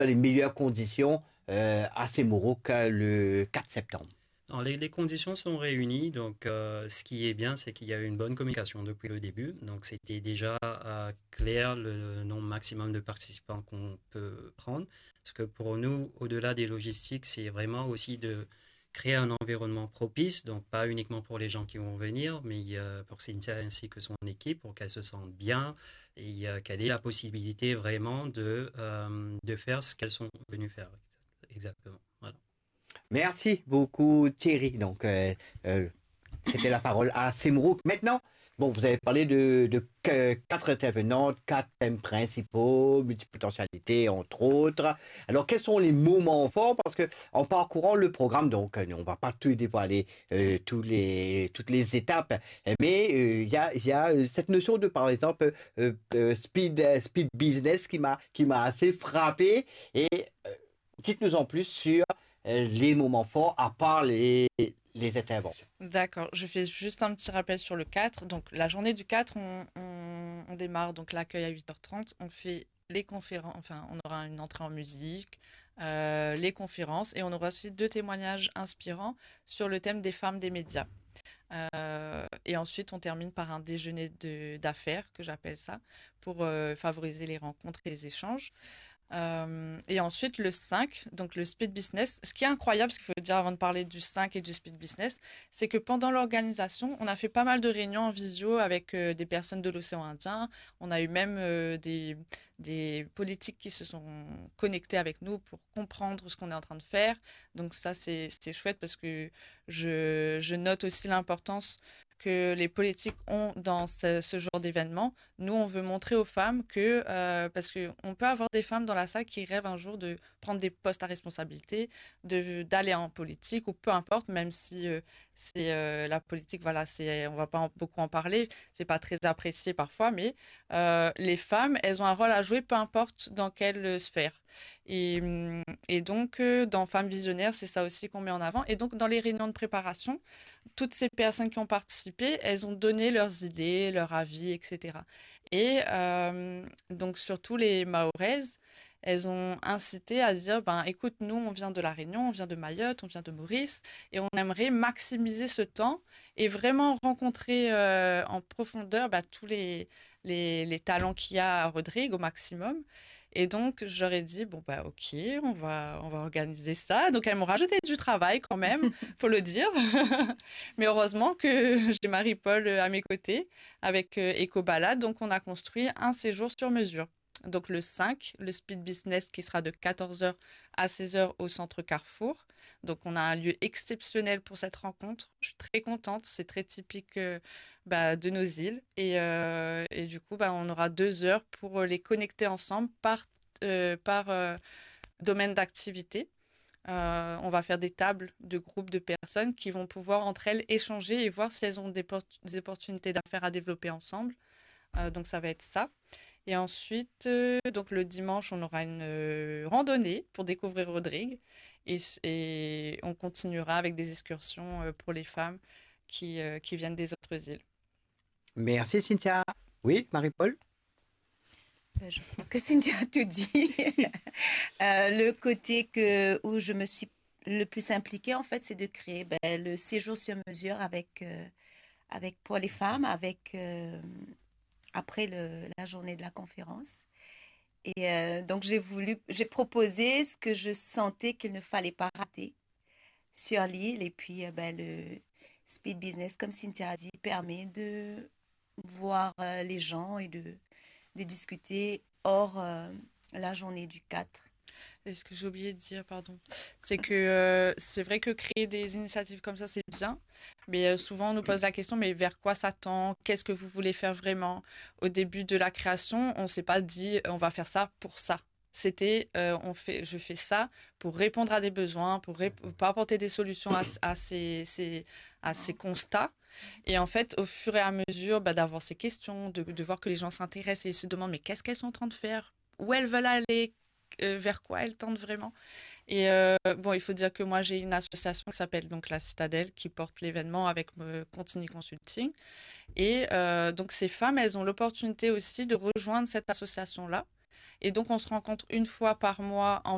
dans les meilleures conditions à Semourou le 4 septembre. Alors, les conditions sont réunies, donc ce qui est bien, c'est qu'il y a eu une bonne communication depuis le début. Donc, c'était déjà clair le nombre maximum de participants qu'on peut prendre. Parce que pour nous, au-delà des logistiques, c'est vraiment aussi de créer un environnement propice, donc pas uniquement pour les gens qui vont venir, mais pour Cynthia ainsi que son équipe, pour qu'elle se sente bien et qu'elle ait la possibilité vraiment de faire ce qu'elles sont venues faire. Exactement. Voilà. Merci beaucoup Thierry. Donc c'était la parole à Semourou. Maintenant, bon, vous avez parlé de 4 intervenantes, 4 thèmes principaux, multipotentialité entre autres. Alors quels sont les moments forts? Parce que en parcourant le programme, donc on va pas tout dévoiler toutes les étapes, mais il y a cette notion de par exemple speed business qui m'a assez frappé et dites-nous en plus sur les moments forts à part les interventions. D'accord, je fais juste un petit rappel sur le 4. Donc, la journée du 4, on démarre donc l'accueil à 8h30. On fait les conférences, enfin, on aura une entrée en musique, les conférences et on aura aussi 2 témoignages inspirants sur le thème des femmes des médias. Et ensuite, on termine par un déjeuner d'affaires, que j'appelle ça, pour favoriser les rencontres et les échanges. Et ensuite, le 5, donc le speed business. Ce qui est incroyable, ce qu'il faut dire avant de parler du 5 et du speed business, c'est que pendant l'organisation, on a fait pas mal de réunions en visio avec des personnes de l'océan Indien. On a eu même des politiques qui se sont connectés avec nous pour comprendre ce qu'on est en train de faire. Donc ça, c'est chouette parce que je note aussi l'importance que les politiques ont dans ce genre d'événement. Nous, on veut montrer aux femmes que, parce qu'on peut avoir des femmes dans la salle qui rêvent un jour de prendre des postes à responsabilité, d'aller en politique ou peu importe, même si c'est la politique, voilà, on va pas beaucoup en parler, c'est pas très apprécié parfois, mais les femmes, elles ont un rôle à jouer, peu importe dans quelle sphère. Et donc, dans Femmes Visionnaires, c'est ça aussi qu'on met en avant. Et donc, dans les réunions de préparation, toutes ces personnes qui ont participé, elles ont donné leurs idées, leurs avis, etc. Et donc, surtout les Mahoraises, elles ont incité à dire, ben, écoute, nous, on vient de La Réunion, on vient de Mayotte, on vient de Maurice, et on aimerait maximiser ce temps et vraiment rencontrer en profondeur tous les talents qu'il y a à Rodrigue au maximum. Et donc, j'aurais dit, bon, bah, ok, on va organiser ça. Donc, elles m'ont rajouté du travail quand même, faut le dire. Mais heureusement que j'ai Marie-Paul à mes côtés avec EcoBalade. Donc, on a construit un séjour sur mesure. Donc, le 5, le Speed Business qui sera de 14h à 16h au centre Carrefour. Donc, on a un lieu exceptionnel pour cette rencontre. Je suis très contente. C'est très typique de nos îles. Et du coup, on aura 2 heures pour les connecter ensemble par domaine d'activité. On va faire des tables de groupes de personnes qui vont pouvoir entre elles échanger et voir si elles ont des opportunités d'affaires à développer ensemble. Donc ça va être ça. Et ensuite, donc le dimanche, on aura une randonnée pour découvrir Rodrigue. Et on continuera avec des excursions pour les femmes qui viennent des autres îles. Merci Cynthia. Oui, Marie-Paul? Je crois que Cynthia a tout dit. Le côté où je me suis le plus impliquée, en fait, c'est de créer le séjour sur mesure pour les femmes, après la journée de la conférence. Et donc, j'ai proposé ce que je sentais qu'il ne fallait pas rater sur l'île. Et puis, le speed business, comme Cynthia a dit, permet de voir les gens et de discuter hors la journée du 4. Et ce que j'ai oublié de dire, pardon, c'est que c'est vrai que créer des initiatives comme ça, c'est bien, mais souvent on nous pose la question, mais vers quoi ça tend? Qu'est-ce que vous voulez faire vraiment? Au début de la création, on ne s'est pas dit on va faire ça pour ça. C'était je fais ça pour répondre à des besoins, pour apporter des solutions à ces constats. Et en fait, au fur et à mesure d'avoir ces questions, de voir que les gens s'intéressent et se demandent mais qu'est-ce qu'elles sont en train de faire? Où elles veulent aller? Vers quoi elles tendent vraiment? Et il faut dire que moi j'ai une association qui s'appelle donc la Citadelle qui porte l'événement avec Contini Consulting. Et donc ces femmes, elles ont l'opportunité aussi de rejoindre cette association-là. Et donc on se rencontre une fois par mois en